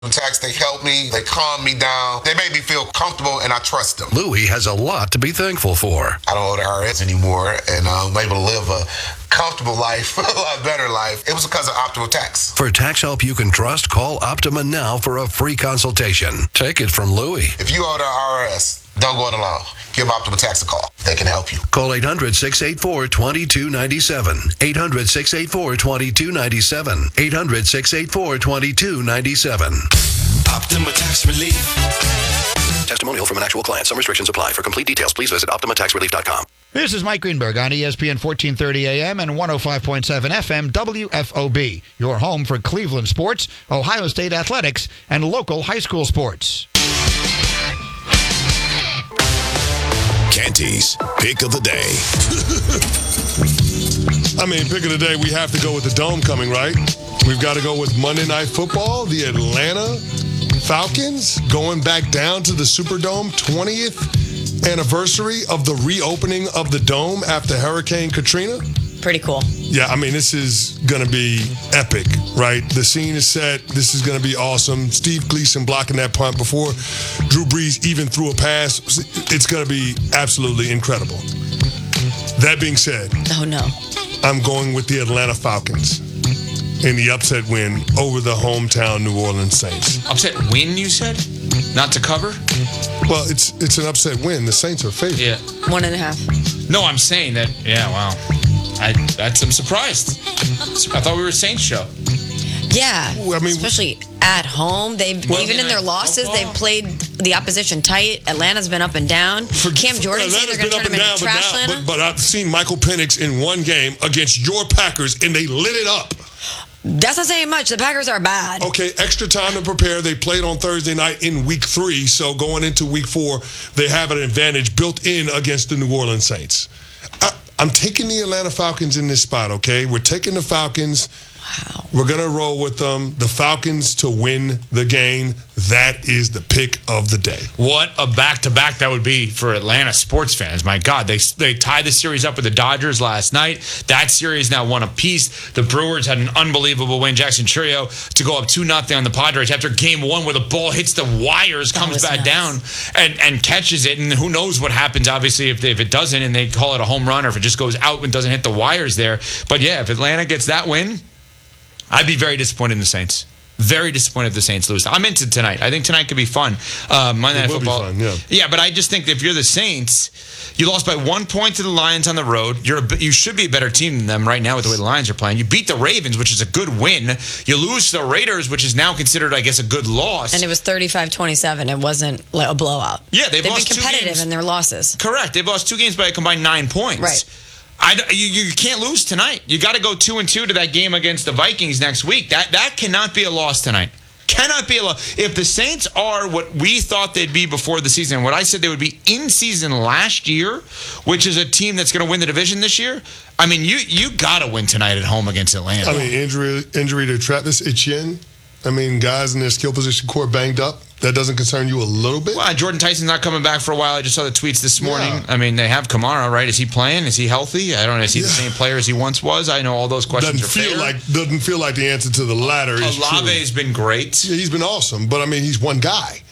Attacks, they help me, they calm me down, they make me feel comfortable, and I trust them. Louis has a lot to be thankful for. I don't owe the IRS anymore, and I'm able to live a comfortable life, a lot better life. It was because of Optima Tax. For tax help you can trust, call Optima now for a free consultation. Take it from Louis. If you owe the IRS, don't go it alone. Give Optima Tax a call. They can help you. Call 800-684-2297. 800-684-2297. 800-684-2297. Optima Tax Relief. Testimonial from an actual client. Some restrictions apply. For complete details, please visit OptimaTaxRelief.com. This is Mike Greenberg on ESPN 1430 AM and 105.7 FM WFOB. Your home for Cleveland sports, Ohio State athletics, and local high school sports. Canty's Pick of the Day. I mean, pick of the day, we have to go with the Dome coming, right? We've got to go with Monday Night Football, the Atlanta Falcons going back down to the Superdome, 20th anniversary of the reopening of the Dome after Hurricane Katrina. Pretty cool. Yeah, I mean, this is going to be epic, right? The scene is set. This is going to be awesome. Steve Gleason blocking that punt before Drew Brees even threw a pass. It's going to be absolutely incredible. That being said, oh no, I'm going with the Atlanta Falcons in the upset win over the hometown New Orleans Saints. Upset win, you said? Not to cover? Well, it's an upset win. The Saints are favored. Yeah. 1.5. No, I'm saying that, yeah, wow. I'm surprised. I thought we were a Saints show. Yeah, I mean, especially at home. Even in their losses, they've played the opposition tight. Atlanta's been up and down. Cam Jordan said they're going to turn them into trash Atlanta. But I've seen Michael Penix in one game against your Packers, and they lit it up. That's not saying much. The Packers are bad. Okay, extra time to prepare. They played on Thursday night in week 3, so going into week 4, they have an advantage built in against the New Orleans Saints. I'm taking the Atlanta Falcons in this spot, okay? We're taking the Falcons. Wow. We're going to roll with them. The Falcons to win the game. That is the pick of the day. What a back-to-back that would be for Atlanta sports fans. My God, they tied the series up with the Dodgers last night. That series now won apiece. The Brewers had an unbelievable win. Jackson Chourio to go up 2-0 on the Padres after game 1 where the ball hits the wires, comes back down and catches it. And who knows what happens, obviously, if it doesn't and they call it a home run or if it just goes out and doesn't hit the wires there. But, yeah, if Atlanta gets that win, I'd be very disappointed in the Saints. Very disappointed if the Saints lose. I'm into tonight. I think tonight could be fun. Monday Night Football. Be fun, yeah. Yeah, but I just think if you're the Saints, you lost by 1 point to the Lions on the road. You should be a better team than them right now with the way the Lions are playing. You beat the Ravens, which is a good win. You lose to the Raiders, which is now considered, I guess, a good loss. And it was 35-27. It wasn't a blowout. Yeah, they've been lost competitive 2 games. In their losses. Correct. They've lost 2 games by a combined 9 points. Right. You can't lose tonight. You got to go 2-2 to that game against the Vikings next week. That cannot be a loss tonight. Cannot be a loss. If the Saints are what we thought they'd be before the season, what I said they would be in season last year, which is a team that's going to win the division this year, I mean, you got to win tonight at home against Atlanta. I mean, injury to Travis Etienne. I mean, guys in their skill position core banged up. That doesn't concern you a little bit? Well, Jordan Tyson's not coming back for a while. I just saw the tweets this morning. Yeah. I mean, they have Kamara, right? Is he playing? Is he healthy? I don't know. Is he the same player as he once was? I know all those questions Doesn't are fair. Doesn't feel like the answer to the latter is true. Olave's been great. Yeah, he's been awesome, but I mean, he's one guy.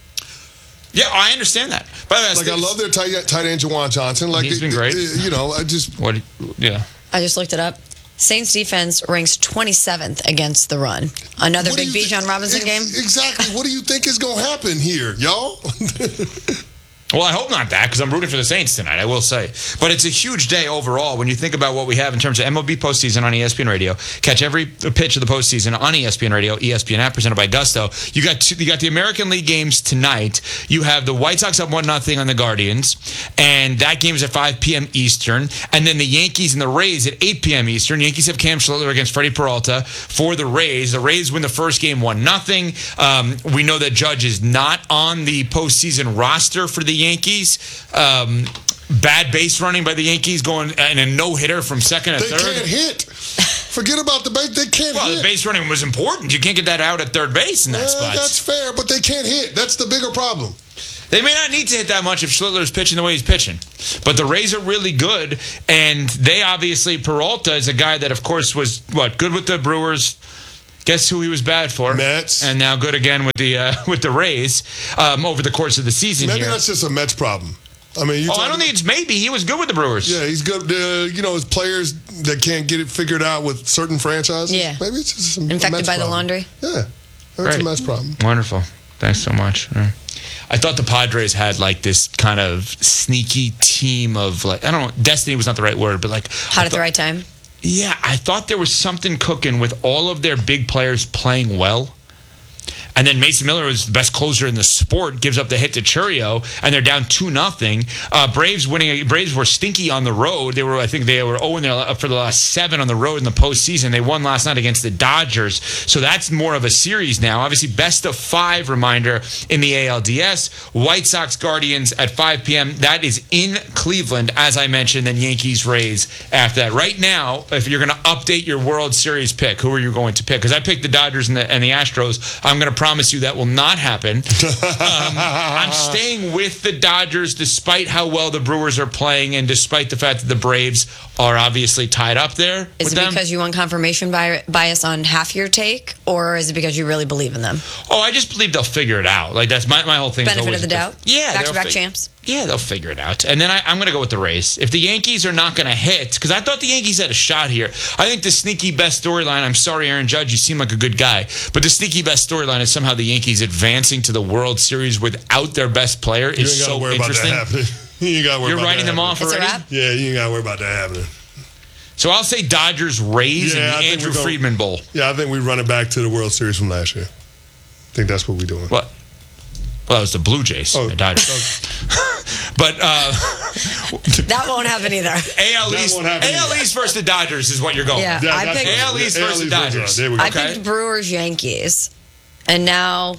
Yeah, I understand that. By the way, I love their tight end, Juwan Johnson. Like, he's been great. I just looked it up. Saints defense ranks 27th against the run. Another big Bijan Robinson game? Exactly. What do you think is going to happen here, y'all? Well, I hope not that, because I'm rooting for the Saints tonight, I will say. But it's a huge day overall when you think about what we have in terms of MLB postseason on ESPN Radio. Catch every pitch of the postseason on ESPN Radio, ESPN app, presented by Gusto. You got the American League games tonight. You have the White Sox up 1-0 on the Guardians, and that game is at 5 p.m. Eastern. And then the Yankees and the Rays at 8 p.m. Eastern. Yankees have Cam Schlittler against Freddie Peralta for the Rays. The Rays win the first game 1-0. We know that Judge is not on the postseason roster for the Yankees. Bad base running by the Yankees, going and a no-hitter from second to third. They can't hit. Forget about the base. They can't hit. Well, the base running was important. You can't get that out at third base in that spot. That's fair, but they can't hit. That's the bigger problem. They may not need to hit that much if Schlittler's pitching the way he's pitching. But the Rays are really good, and they obviously, Peralta is a guy that, of course, was, good with the Brewers. Guess who he was bad for? Mets. And now good again with the Rays over the course of the season. Maybe here. that's just a Mets problem. I mean, I don't think it's maybe. He was good with the Brewers. Yeah, he's good. His players that can't get it figured out with certain franchises. Yeah. Maybe it's just a Infected Mets by the problem. laundry? Yeah. Maybe it's a Mets problem. Wonderful. Thanks so much. I thought the Padres had like this kind of sneaky team of like, I don't know, destiny was not the right word, but like. Hot at the right time? Yeah, I thought there was something cooking with all of their big players playing well. And then Mason Miller was the best closer in the sport, gives up the hit to Churio, and they're down 2-0. Braves winning. Braves were stinky on the road. I think they were 0 for the last 7 on the road in the postseason. They won last night against the Dodgers, so that's more of a series now. Obviously, best of 5 reminder in the ALDS. White Sox Guardians at 5 p.m. That is in Cleveland, as I mentioned. Then Yankees Rays after that. Right now, if you're going to update your World Series pick, who are you going to pick? Because I picked the Dodgers and the Astros. I'm going to promise you that will not happen. I'm staying with the Dodgers despite how well the Brewers are playing and despite the fact that the Braves are obviously tied up there. Is it because you want confirmation bias on half your take, or is it because you really believe in them? Oh, I just believe they'll figure it out. Like that's my whole thing. Benefit of the doubt? Yeah. Back-to-back champs? Yeah, they'll figure it out. And then I'm going to go with the Rays. If the Yankees are not going to hit, because I thought the Yankees had a shot here. I think the sneaky best storyline, I'm sorry, Aaron Judge, you seem like a good guy, but the sneaky best storyline is somehow the Yankees advancing to the World Series without their best player is so interesting. About that happening. You ain't got to worry You're about writing that them off It's a already? wrap? Yeah, you ain't got to worry about that happening. So I'll say Dodgers, Rays, and the Andrew Friedman Bowl. Yeah, I think we run it back to the World Series from last year. I think that's what we're doing. What? Well, that was the Blue Jays. Oh, the Dodgers. But that won't happen either. AL East versus the Dodgers is what you're going Yeah, with. I picked AL East versus the Dodgers. There we go. I picked Brewers, Yankees, and now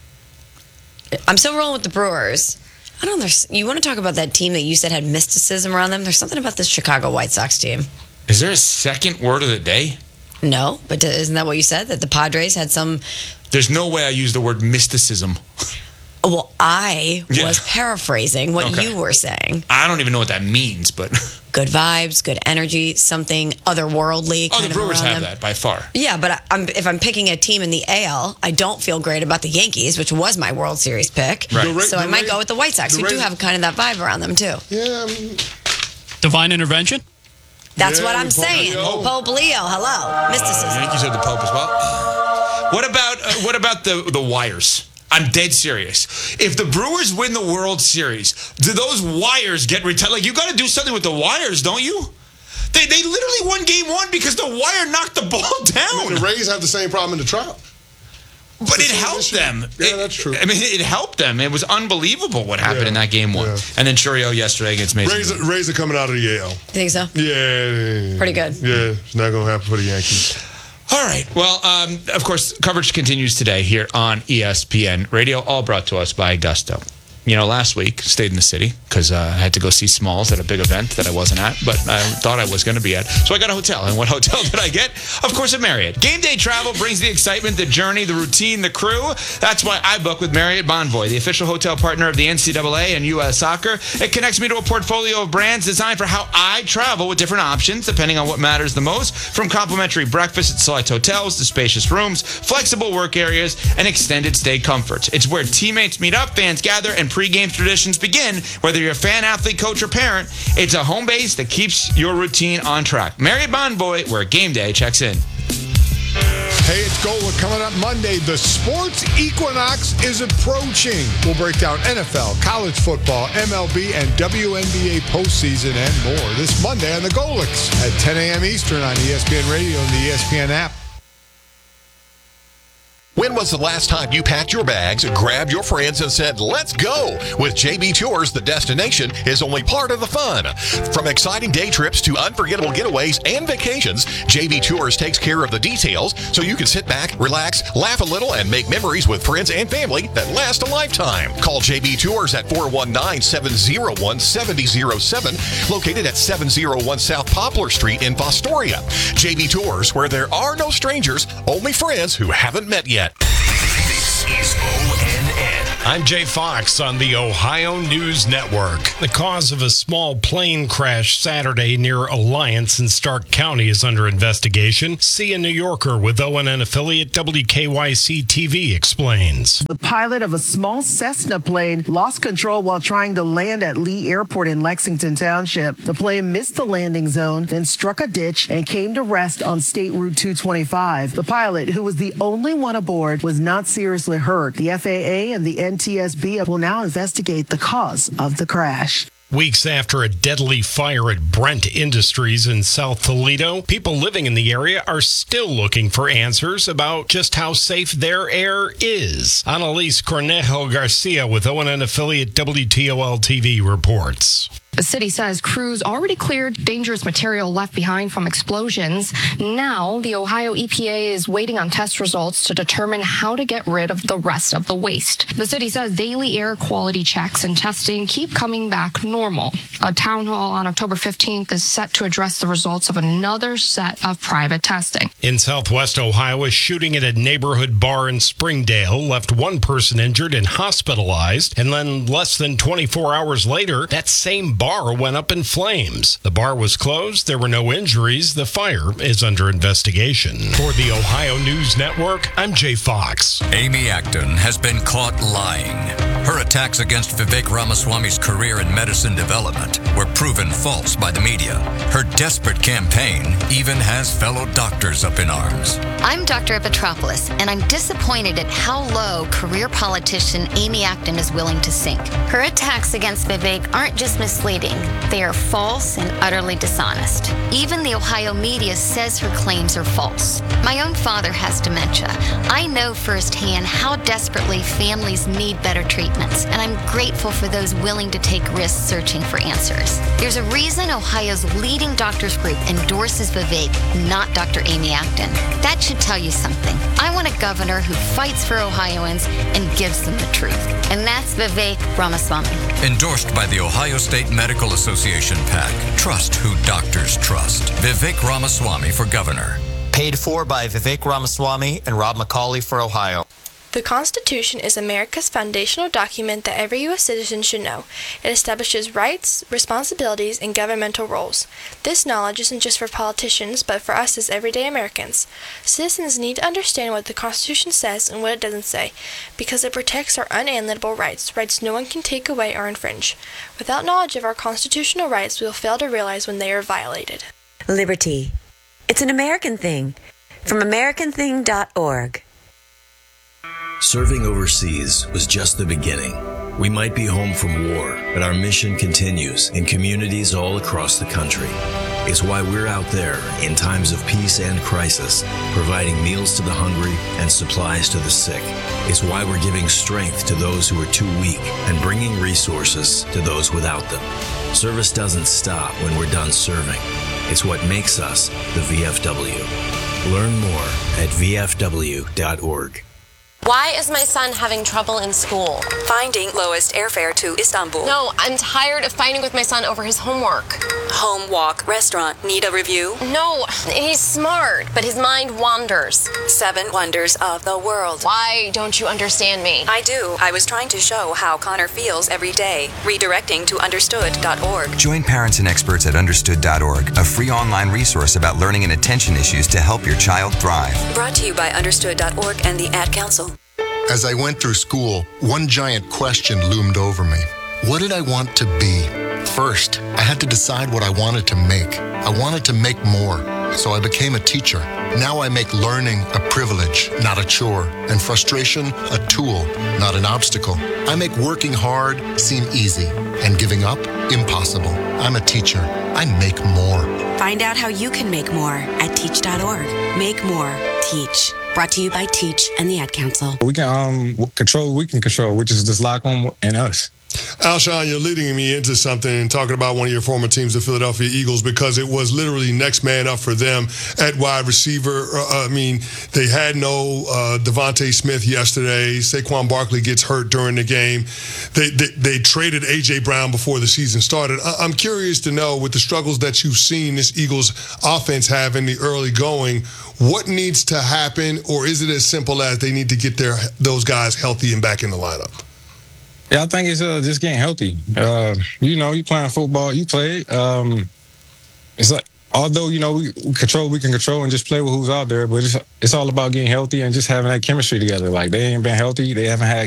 I'm still rolling with the Brewers. I don't know. You want to talk about that team that you said had mysticism around them? There's something about this Chicago White Sox team. Is there a second word of the day? No, but isn't that what you said? That the Padres had some... There's no way I use the word mysticism. Well, I was paraphrasing what you were saying. I don't even know what that means, but... Good vibes, good energy, something otherworldly. Oh, the Brewers have that by far. Yeah, but if I'm picking a team in the AL, I don't feel great about the Yankees, which was my World Series pick. Right. So I might go with the White Sox, who do have kind of that vibe around them, too. Yeah. Divine intervention? That's Yeah, what I'm Pope saying. Leo. Pope Leo, hello. Mysticism. Yankees are the Pope as well. What about the wires? I'm dead serious. If the Brewers win the World Series, do those wires get retired? Like, you got to do something with the wires, don't you? They literally won Game 1 because the wire knocked the ball down. I mean, the Rays have the same problem in the trial. But it helped them. Yeah, that's true. I mean, it helped them. It was unbelievable what happened in that Game 1. Yeah. And then Churio yesterday against Mason. Rays are coming out of the AL. You think so? Yeah. Pretty good. Yeah, it's not going to happen for the Yankees. All right. Well, of course, coverage continues today here on ESPN Radio, all brought to us by Gusto. You know, last week, stayed in the city because I had to go see Smalls at a big event that I wasn't at, but I thought I was going to be at. So I got a hotel. And what hotel did I get? Of course, a Marriott. Game day travel brings the excitement, the journey, the routine, the crew. That's why I book with Marriott Bonvoy, the official hotel partner of the NCAA and U.S. Soccer. It connects me to a portfolio of brands designed for how I travel with different options, depending on what matters the most, from complimentary breakfast at select hotels to spacious rooms, flexible work areas, and extended stay comforts. It's where teammates meet up, fans gather, and pre-game traditions begin. Whether you're a fan, athlete, coach, or parent, it's a home base that keeps your routine on track. Marriott Bonvoy, where game day checks in. Hey, it's Gola coming up Monday. The sports equinox is approaching. We'll break down NFL, college football, MLB, and WNBA postseason and more this Monday on the Golix at 10 a.m. Eastern on ESPN Radio and the ESPN app. When was the last time you packed your bags, grabbed your friends, and said, let's go? With JB Tours, the destination is only part of the fun. From exciting day trips to unforgettable getaways and vacations, JB Tours takes care of the details so you can sit back, relax, laugh a little, and make memories with friends and family that last a lifetime. Call JB Tours at 419-701-7007, located at 701 South Poplar Street in Fostoria. JB Tours, where there are no strangers, only friends who haven't met yet. This is ONN, I'm Jay Fox on the Ohio News Network. The cause of a small plane crash Saturday near Alliance in Stark County is under investigation. See a New Yorker with ONN affiliate WKYC TV explains. The pilot of a small Cessna plane lost control while trying to land at Lee Airport in Lexington Township. The plane missed the landing zone, then struck a ditch and came to rest on State Route 225. The pilot, who was the only one aboard, was not seriously hurt. The FAA and the NTSB will now investigate the cause of the crash. Weeks after a deadly fire at Brent Industries in South Toledo, people living in the area are still looking for answers about just how safe their air is. Annalise Cornejo Garcia with ONN affiliate WTOL TV reports. The city says crews already cleared dangerous material left behind from explosions. Now, the Ohio EPA is waiting on test results to determine how to get rid of the rest of the waste. The city says daily air quality checks and testing keep coming back normal. A town hall on October 15th is set to address the results of another set of private testing. In southwest Ohio, a shooting at a neighborhood bar in Springdale left one person injured and hospitalized. And then less than 24 hours later, that same bar went up in flames. The bar was closed. There were no injuries. The fire is under investigation. For the Ohio News Network, I'm Jay Fox. Amy Acton has been caught lying. Her attacks against Vivek Ramaswamy's career in medicine development were proven false by the media. Her desperate campaign even has fellow doctors up in arms. I'm Dr. Epitropoulos, and I'm disappointed at how low career politician Amy Acton is willing to sink. Her attacks against Vivek aren't just misleading. They are false and utterly dishonest. Even the Ohio media says her claims are false. My own father has dementia. I know firsthand how desperately families need better treatments, and I'm grateful for those willing to take risks searching for answers. There's a reason Ohio's leading doctors group endorses Vivek, not Dr. Amy Acton. That should tell you something. I want a governor who fights for Ohioans and gives them the truth. And that's Vivek Ramaswamy. Endorsed by the Ohio State Medical Association PAC. Trust who doctors trust. Vivek Ramaswamy for governor. Paid for by Vivek Ramaswamy and Rob McCauley for Ohio. The Constitution is America's foundational document that every U.S. citizen should know. It establishes rights, responsibilities, and governmental roles. This knowledge isn't just for politicians, but for us as everyday Americans. Citizens need to understand what the Constitution says and what it doesn't say, because it protects our unalienable rights, rights no one can take away or infringe. Without knowledge of our constitutional rights, we will fail to realize when they are violated. Liberty. It's an American thing. From AmericanThing.org. Serving overseas was just the beginning. We might be home from war, but our mission continues in communities all across the country. It's why we're out there in times of peace and crisis, providing meals to the hungry and supplies to the sick. It's why we're giving strength to those who are too weak and bringing resources to those without them. Service doesn't stop when we're done serving. It's what makes us the VFW. Learn more at VFW.org. Why is my son having trouble in school? Finding lowest airfare to Istanbul. No, I'm tired of fighting with my son over his homework. Home, walk, restaurant. Need a review? No, he's smart, but his mind wanders. 7 wonders of the world. Why don't you understand me? I do. I was trying to show how Connor feels every day. Redirecting to understood.org. Join parents and experts at understood.org, a free online resource about learning and attention issues to help your child thrive. Brought to you by understood.org and the Ad Council. As I went through school, one giant question loomed over me. What did I want to be? First, I had to decide what I wanted to make. I wanted to make more, so I became a teacher. Now I make learning a privilege, not a chore, and frustration a tool, not an obstacle. I make working hard seem easy, and giving up impossible. I'm a teacher. I make more. Find out how you can make more at teach.org. Make more. Teach. Brought to you by Teach and the Ad Council. We can control what we can control, which is just lock on and us. Alshon, you're leading me into something and talking about one of your former teams, the Philadelphia Eagles, because it was literally next man up for them at wide receiver. They had no Devontae Smith yesterday. Saquon Barkley gets hurt during the game. They traded A.J. Brown before the season started. I'm curious to know, with the struggles that you've seen this Eagles offense have in the early going, what needs to happen, or is it as simple as they need to get those guys healthy and back in the lineup? Yeah, I think it's just getting healthy. You playing football, you play. It's like, although, we can control and just play with who's out there, but it's all about getting healthy and just having that chemistry together. Like, they ain't been healthy. They haven't had